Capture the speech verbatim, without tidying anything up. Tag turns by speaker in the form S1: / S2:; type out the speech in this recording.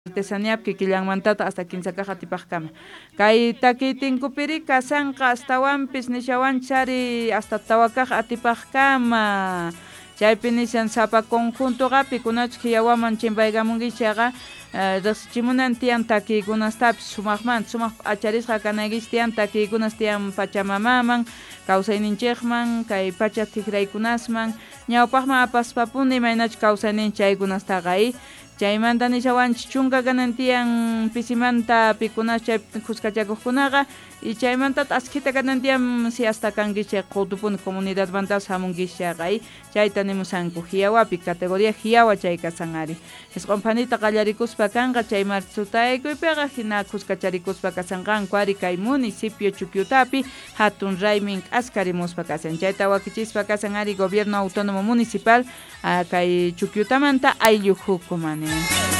S1: artesaniapi killanmantata hasta quince caja tipajkama. Kay takitinkupiri kasanqa astawanpis nishawanchari hasta tawakaj atipajkama. Chaypi nishan sapa conjuntoqapi kunachik yawaman chimpaykamunkichaqa riqsichimunan tiyan takiykunastapis sumaqman sumaq acharisqa kanaykichik tiyan takiykunas tiyan Pachamamaman kawsayninchikman kay pacha tikraykunasman ñawpaqman apaspapuni imaynachik kawsayninchik chaykunastaqa chaymanta nishawanchik chunka kanan tiyan pisimanta pikunas chay kuskachakuqkunaqa y chaymanta askhita kanan tiyan si hasta kankichik qutupuni comunidadmantas hamunkichikqa chayta nimusanku hiyawapi categoría hiyawa chay kasanari isqunpanita qallarikuspa kanqa chay martutaykuypiqa hina kuskacharikuspa kasanqanku ari kay municipio Chuquiutapi hatun raymin askarimuspa kasan chayta wakichispa kasan ari gobierno autónomo municipal kay Chuquiutamanta ayllu hukumani.